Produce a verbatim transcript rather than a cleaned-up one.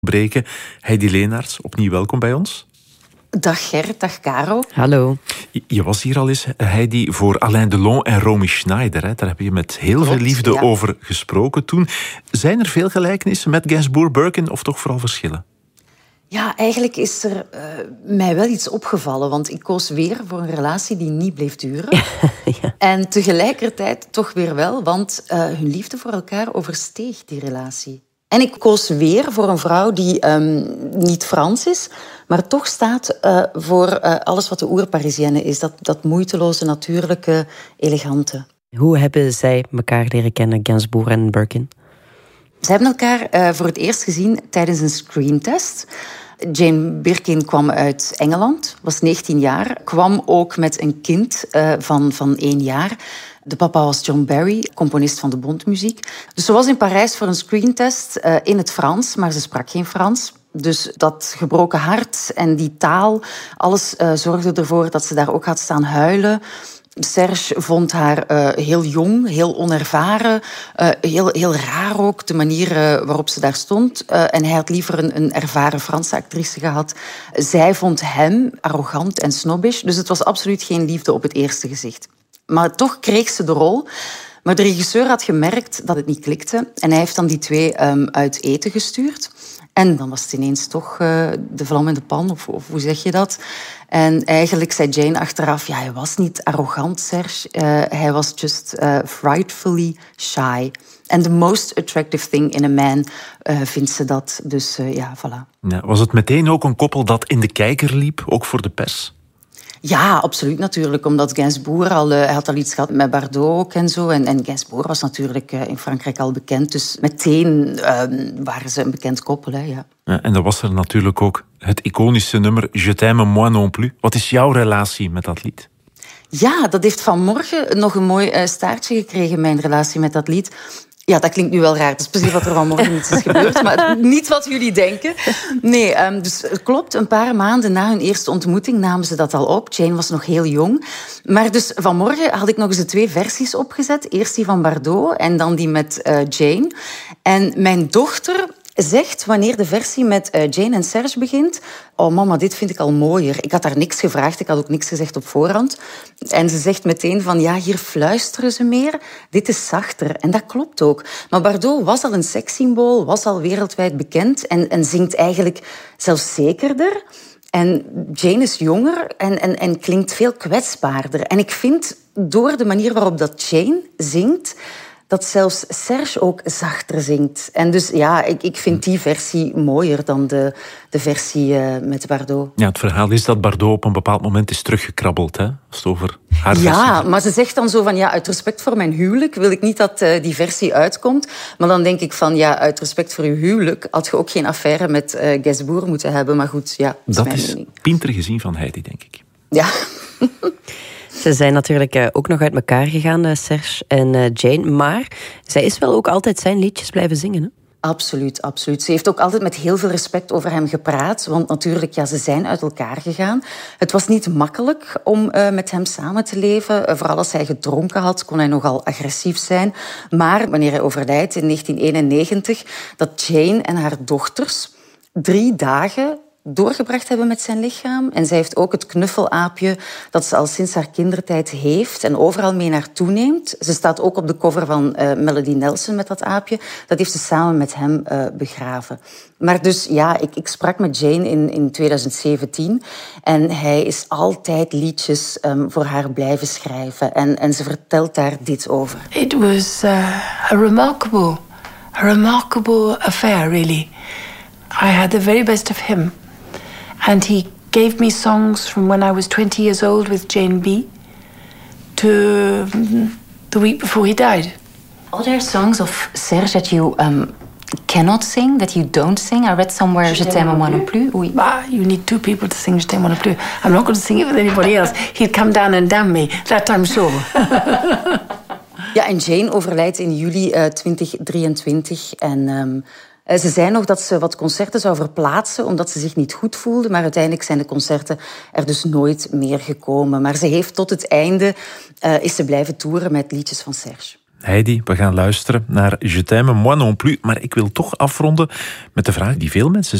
breken. Heidi Leenaerts, opnieuw welkom bij ons. Dag Gert, dag Caro. Hallo. Je was hier al eens, Heidi, voor Alain Delon en Romy Schneider. Hè? Daar heb je met heel Klopt, veel liefde ja. over gesproken toen. Zijn er veel gelijkenissen met Gainsbourg, Birkin of toch vooral verschillen? Ja, eigenlijk is er uh, mij wel iets opgevallen. Want ik koos weer voor een relatie die niet bleef duren. ja. En tegelijkertijd toch weer wel, want uh, hun liefde voor elkaar oversteeg die relatie. En ik koos weer voor een vrouw die um, niet Frans is, maar toch staat uh, voor uh, alles wat de oer-Parisienne is. Dat, dat moeiteloze, natuurlijke, elegante. Hoe hebben zij elkaar leren kennen, Gainsbourg en Birkin? Ze hebben elkaar uh, voor het eerst gezien tijdens een screentest. Jane Birkin kwam uit Engeland, was negentien jaar. Kwam ook met een kind uh, van, van één jaar. De papa was John Barry, componist van de Bondmuziek. Dus ze was in Parijs voor een screentest uh, in het Frans, maar ze sprak geen Frans. Dus dat gebroken hart en die taal, alles uh, zorgde ervoor dat ze daar ook had staan huilen. Serge vond haar uh, heel jong, heel onervaren, uh, heel, heel raar ook, de manier uh, waarop ze daar stond. Uh, en hij had liever een, een ervaren Franse actrice gehad. Zij vond hem arrogant en snobbish, dus het was absoluut geen liefde op het eerste gezicht. Maar toch kreeg ze de rol. Maar de regisseur had gemerkt dat het niet klikte. En hij heeft dan die twee um, uit eten gestuurd. En dan was het ineens toch uh, de vlam in de pan, of, of hoe zeg je dat? En eigenlijk zei Jane achteraf, ja, hij was niet arrogant, Serge. Uh, hij was just uh, frightfully shy. And the most attractive thing in a man uh, vindt ze dat. Dus uh, ja, voilà. Ja, was het meteen ook een koppel dat in de kijker liep, ook voor de pers? Ja, absoluut natuurlijk. Omdat Gainsbourg al, uh, hij had al iets gehad met Bardot ook en zo. En, en Gainsbourg was natuurlijk uh, in Frankrijk al bekend. Dus meteen uh, waren ze een bekend koppel. Hè, ja. Ja, en dan was er natuurlijk ook het iconische nummer Je t'aime moi non plus. Wat is jouw relatie met dat lied? Ja, dat heeft vanmorgen nog een mooi uh, staartje gekregen, mijn relatie met dat lied. Ja, dat klinkt nu wel raar. Het is precies wat er vanmorgen iets is gebeurd, maar niet wat jullie denken. Nee, um, dus het klopt. Een paar maanden na hun eerste ontmoeting namen ze dat al op. Jane was nog heel jong. Maar dus vanmorgen had ik nog eens de twee versies opgezet. Eerst die van Bardot en dan die met uh, Jane. En mijn dochter zegt, wanneer de versie met uh, Jane en Serge begint, oh mama, dit vind ik al mooier. Ik had daar niks gevraagd, ik had ook niks gezegd op voorhand. En ze zegt meteen van, ja, hier fluisteren ze meer. Dit is zachter. En dat klopt ook. Maar Bardot was al een sekssymbool, was al wereldwijd bekend en, en zingt eigenlijk zelfs zekerder. En Jane is jonger en, en, en klinkt veel kwetsbaarder. En ik vind, door de manier waarop dat Jane zingt, dat zelfs Serge ook zachter zingt. En dus ja, ik, ik vind die versie mooier dan de, de versie uh, met Bardot. Ja, het verhaal is dat Bardot op een bepaald moment is teruggekrabbeld, hè? Als het over haar versie Ja, gaat. maar ze zegt dan zo van, ja, uit respect voor mijn huwelijk wil ik niet dat uh, die versie uitkomt. Maar dan denk ik van, ja, uit respect voor uw huwelijk had je ook geen affaire met uh, Gainsbourg moeten hebben. Maar goed, ja, dat, dat is mijn is mening. pinter gezien van Heidi, denk ik. Ja. Ze zijn natuurlijk uh, ook nog uit elkaar gegaan, uh, Serge en uh, Jane. Maar zij is wel ook altijd zijn liedjes blijven zingen, hè? Absoluut, absoluut. Ze heeft ook altijd met heel veel respect over hem gepraat. Want natuurlijk, ja, ze zijn uit elkaar gegaan. Het was niet makkelijk om uh, met hem samen te leven. Uh, vooral als hij gedronken had, kon hij nogal agressief zijn. Maar wanneer hij overlijdt in negentien eenennegentig, dat Jane en haar dochters drie dagen doorgebracht hebben met zijn lichaam. En zij heeft ook het knuffelaapje dat ze al sinds haar kindertijd heeft en overal mee naartoe neemt. Ze staat ook op de cover van uh, Melody Nelson met dat aapje. Dat heeft ze samen met hem uh, begraven. Maar dus ja, ik, ik sprak met Jane in, in twintig zeventien en hij is altijd liedjes um, voor haar blijven schrijven. En, en ze vertelt daar dit over. It was uh, a remarkable, a remarkable affair, really. I had the very best of him. And he gave me songs from when I was twenty years old with Jane B. to the week before he died. Are there songs of Serge that you um, cannot sing, that you don't sing? I read somewhere Je t'aime moi non plus. Oui. Bah, you need two people to sing Je t'aime moi non plus. I'm not going to sing it with anybody else. He'd come down and damn me. That I'm sure. Ja, en Jane overlijdt in juli uh, twintig drieëntwintig en Um, Ze zei nog dat ze wat concerten zou verplaatsen omdat ze zich niet goed voelde. Maar uiteindelijk zijn de concerten er dus nooit meer gekomen. Maar ze heeft tot het einde uh, is ze blijven toeren met liedjes van Serge. Heidi, we gaan luisteren naar Je t'aime moi non plus. Maar ik wil toch afronden met de vraag die veel mensen